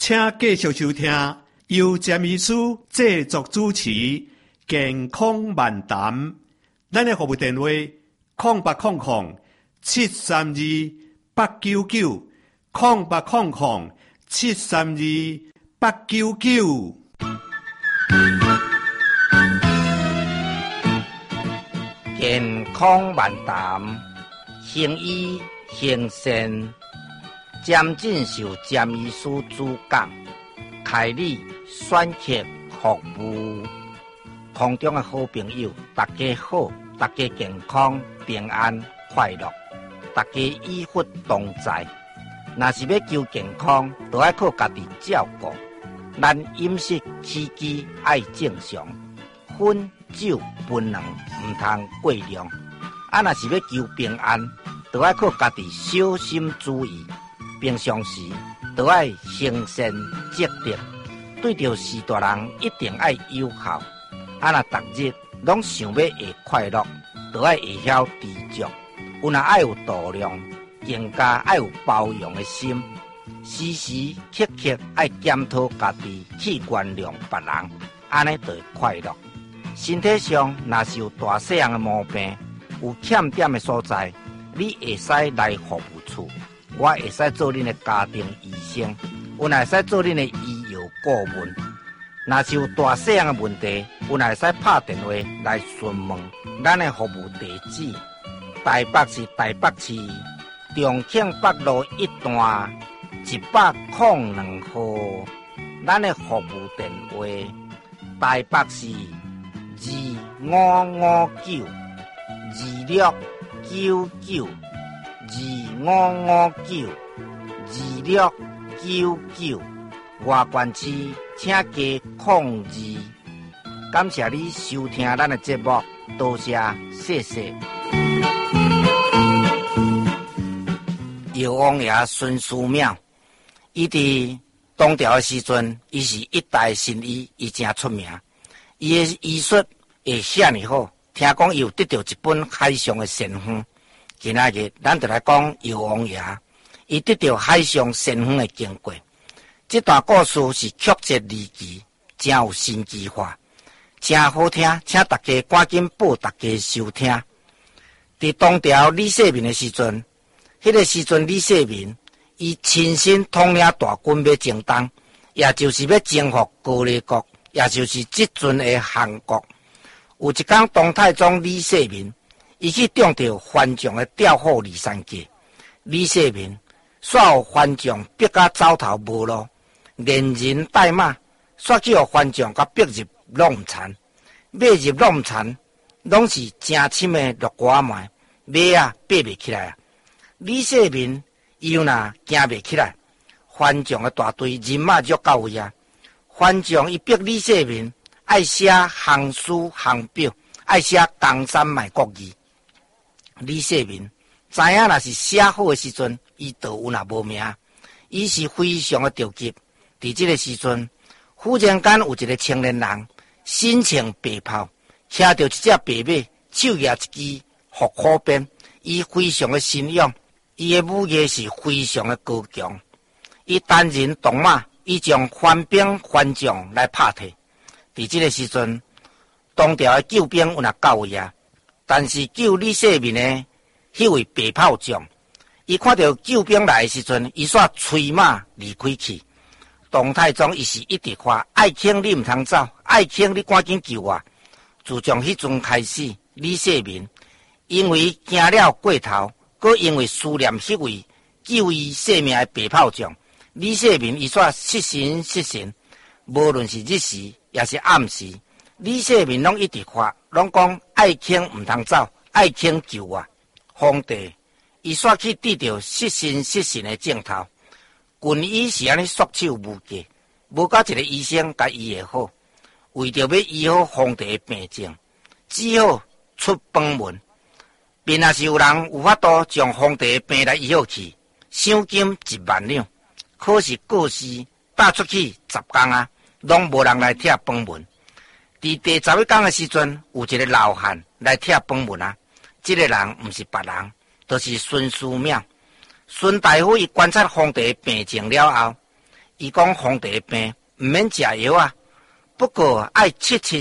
请继续收听由詹医师制作主持健康漫谈。咱的服务电话0800-732-899，0800-732-899。 健康漫谈，行医行善，詹进修詹医师主讲，开立选课服务。空中的好朋友，大家好，大家健康平安快乐，大家医福同在。若是要求健康，就要靠家己照顾。咱饮食起居爱正常，烟酒槟榔唔通过量。若是要求平安，就要靠家己小心注意。平常时就要行善积德，对着事大人一定要友好。若逐日拢想要会快乐，就要会晓知足。有若爱有度量，更加爱有包容的心。时时刻刻爱检讨家己，去原谅别人，安尼就会快乐。身体上若是有大细样的毛病，有欠点的所在，你会使来服务处，我会使做恁的家庭医生，有若会使做恁的医药顾问。若是有大细样的问题，有若会使拍电话来询问咱的服务地址。台北市台北市重庆北路一段102号，咱的服务电话台北市2559，2559，2559，外县市请加02。感谢你收听咱的节目，多谢，谢谢。药王爷孙思邈，伊伫唐朝的时阵，伊是一代神医，伊真出名。伊的医术会遐尼好，听讲伊有得到一本海上的神方。今仔日咱就来讲药王爷，伊得到海上神方的经过。这段故事是曲折离奇，真有神奇化，真好听，请大家赶紧报大家收听。伫唐朝李世民的时阵，迄个时阵李世民伊亲身统领大军要征东，也就是要征服高丽国，也就是即阵的韩国。有一天，唐太宗李世民伊去中到番将的调虎离山计，李世民煞有番将逼甲走投无路，连人带马，煞去互番将甲逼入弄残，马入弄残，拢是真深的落瓜糜，马啊爬袂起来啊！李世民伊又若行袂起来，番将的大队人马约到位啊！番将伊逼李世民爱写行书行表，爱写江山卖国语。李世民知影若是写好的时阵，伊就有若无命，伊是非常的着急。伫这个时阵，忽然间有一个青年人身穿白袍，骑着一只白马，手拿一支虎口鞭，伊非常的神勇。伊的武艺是非常的高强，伊单人独马，伊将番兵番将来拍退。伫这个时阵，唐朝的救兵有若到位啊，但是救李世民的迄位白袍将，伊看到救兵来的时阵，伊煞催马离开去。唐太宗伊是一直夸爱卿你毋通走，爱卿你赶紧救我。自从迄阵开始，李世民因为行了过头。搁因为思念迄位救伊性命的白袍将，李世民伊煞失神失神，无论是日时也是暗时，李世民拢一直发，拢讲爱卿毋通走，爱卿救我。皇帝伊煞去得到失神失神的镜头，军医是安尼束手无计，无甲一个医生甲医会好，为着要医好皇帝的病症，只好出崩门。便若是有人有法度将皇帝的病来医好去，赏金1万两。可是过世带出去10天啊，拢无人来拆崩门。伫第11天的时阵，有一个老汉来拆崩门啊。这个人毋是别人，就是孙思邈。孙大夫伊观察皇帝的病情了后， 伊讲皇帝的病毋免食药啊，不过爱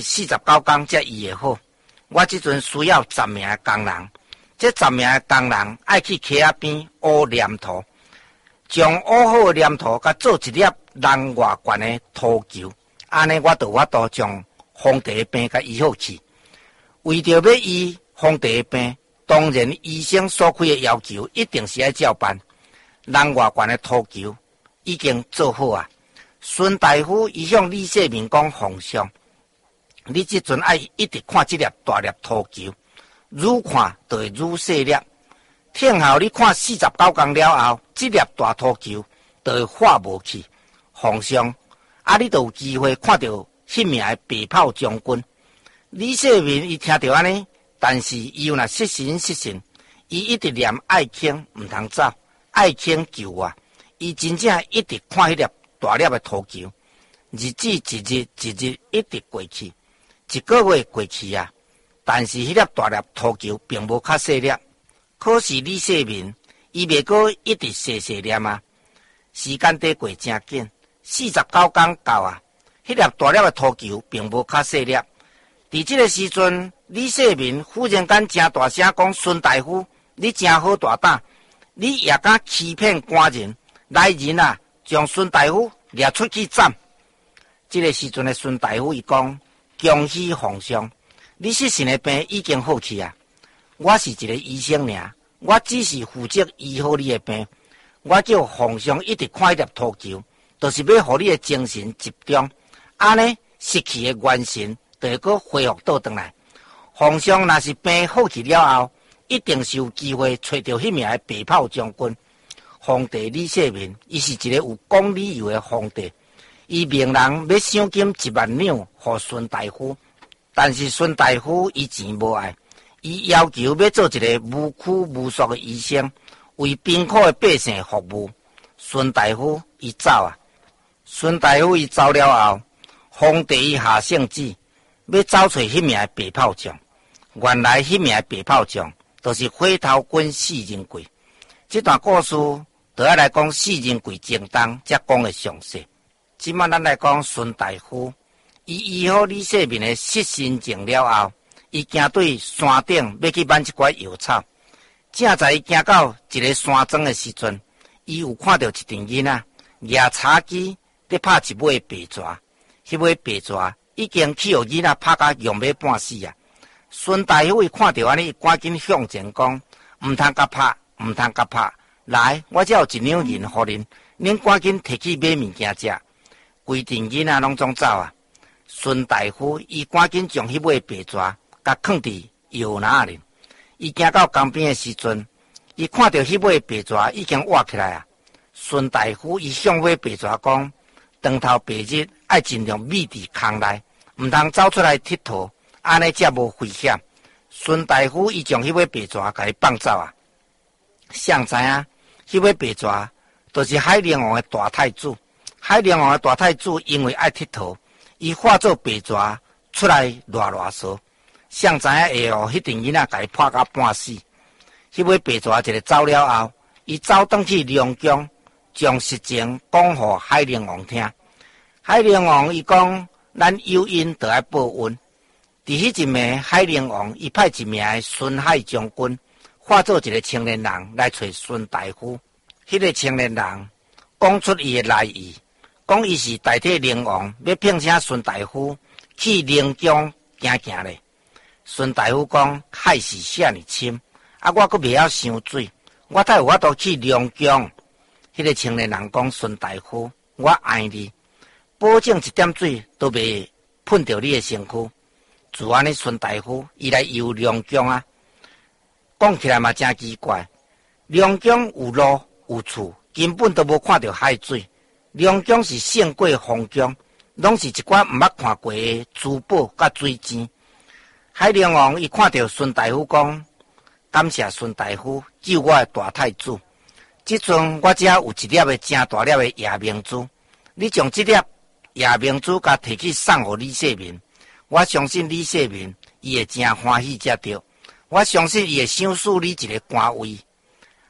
749天才医会好。我即阵需要10名的工人，这10名的工人爱去溪仔边挖黏土，将挖好的黏土甲做一粒人外悬的土球，安尼我就法度将皇帝的病甲医好去。为着要医皇帝的病，当然医生所开的要求一定是要照办。人外悬的土球已经做好啊。孙大夫伊向李世民讲：皇上，你即阵爱一直看这粒大粒土球，愈看就会愈细粒。听候你看49天了后，这粒大土球就会化无去。皇上，你就有机会看到迄名的白袍将军。李世民伊听到安尼，但是伊又若失神，伊一直念爱卿毋通走，爱卿救我。伊真正一直看迄粒大粒的土球，日子一日一直过去，1个月过去啊，但是迄粒大粒土球并无较细粒。可是李世民伊袂过一直细念啊，时间得过真紧，49天到啊，迄粒大粒的土球并无较细粒。伫这个时阵，李世民忽然间真大声讲：孙大夫，你真好大胆，你也敢欺骗官人，来人啊！将孙大夫掠出去斩。这个时阵的孙大夫伊讲：恭喜皇上，你失神的病已经好去啊！我是一个医生尔，我只是负责医好你的病。我叫皇上一直看一粒土球，就是要互你的精神集中，安尼失去的元神就会搁恢复倒转来。皇上若是病好去了后，一定是有机会找到迄名的白袍将军。皇帝李世民，伊是一个有讲理由的皇帝，伊命人要赏金1万两给孙大夫，但是孙大夫伊钱无爱，伊要求要做一个无拘无束的医生，为贫苦的百姓服务。孙大夫伊走啊，孙大夫伊走了后，皇帝伊下圣旨，要找找迄名的白袍将。原来迄名的白袍将，就是火头军4人贵。这段故事就要来讲4人贵正当才讲的详细。即摆咱来讲孙大夫，伊医好李世民的失神症了后，伊行对山顶要去挽一寡药草。正在伊行到一个山庄的时阵，伊有看到一阵囡仔举叉机在拍一尾白蛇，迄尾白蛇已经去互囡仔拍甲用要半死啊！孙大夫伊看到安尼，赶紧向前讲：毋通甲拍，毋通甲拍！来，我只有1两银互恁，恁赶紧摕去买物件食。规阵囡仔拢总走啊！孙大夫伊赶紧将迄尾白蛇甲放伫药篮里。伊行到江边的时阵，伊看到迄尾白蛇已经活起来啊！孙大夫伊向尾白蛇讲：当头白日爱尽量秘伫空内，毋通走出来佚佗，安尼才无危险。孙大夫伊将迄尾白蛇甲伊放走啊！谁知影迄尾白蛇就是海陵王的大太子。海陵王的大太子因为爱佚佗，伊化作白蛇出来乱说。谁知影会互迄阵囡仔甲伊拍甲半死。迄尾白蛇一个走了后，伊走转去龙宫，将实情讲互海陵王听。海陵王伊讲：咱有恩就要报恩。伫迄阵暝，海陵王伊派一名的孙海将军化作一个青年人来找孙大夫。迄个青年人讲出伊的来意，讲伊是代替灵王要聘请孙大夫去灵宫行咧。孙大夫讲：海是遐尼深，我阁袂晓伤水，我才有法度去灵宫。迄个青年人讲：孙大夫，我爱你，保证一点水都袂喷到你的身躯。自安尼，孙大夫伊来游龙宫啊，讲起来嘛真奇怪。龙宫有路有厝，根本都无看到海水。龙宫是胜过皇宫，拢是一寡毋捌看过的珠宝甲水晶。海陵王伊看到孙大夫讲：感谢孙大夫救我的大太子。即阵我只有一粒的真大粒的夜明珠，你将这粒夜明珠甲摕去送互李世民。我相信李世民伊会真欢喜才对，我相信伊会赏赐你一个官位。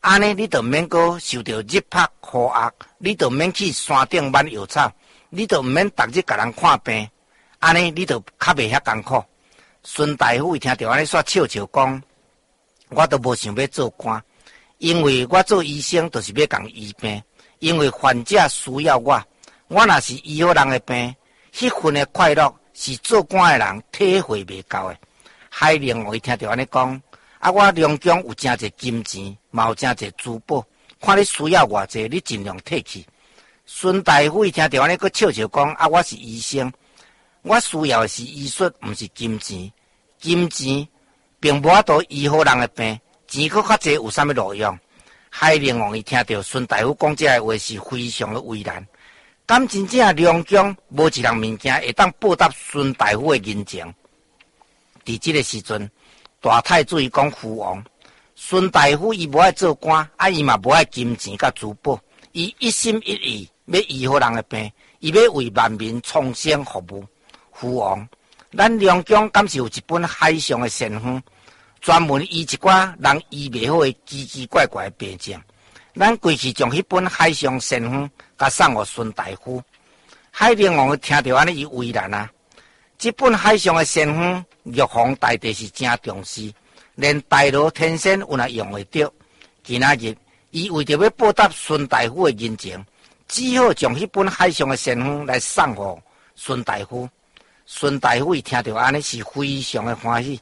安尼你就免搁受到日晒雨压，你就免去山顶挽药草，你就毋免逐日甲人看病，安尼你就较袂遐艰苦。孙大夫一听到安尼煞笑笑讲，我都无想要做官，因为我做医生就是要共医病，因为患者需要我，我若是医好人的病，迄份的快乐是做官的人体会袂到的。海玲王伊听到安尼讲，我龙江有真侪金钱，嘛有真侪珠宝，看你需要偌济，你尽量摕去。孙大夫伊听到安尼，佫笑笑讲，我是医生，我需要的是医术，毋是金钱。金钱并无法度医好人的病，钱佫较济有啥物路用？海玲王伊听到孙大夫讲这个话是非常的为难，敢真正龙江无一样物件会当报答孙大夫的人情。伫这个时阵，大太子伊讲父王，孙大夫伊无爱做官，伊嘛无爱金钱甲珠宝，伊一心一意要医好人的病，伊要为万民创生服务。父王，咱龙江敢是有一本海上的仙方，专门医一寡人医袂好的奇奇怪怪的病症。咱规去将迄本海上仙方甲送互孙大夫。海玲王听到安尼，伊为难啊！这本海上的仙方，玉皇大帝是真重视，连大罗天仙有哪用会着？今仔日，伊为着要报答孙大夫的人情，只好将迄本海上的仙方来送互孙大夫。孙大夫伊听到安尼是非常的欢喜，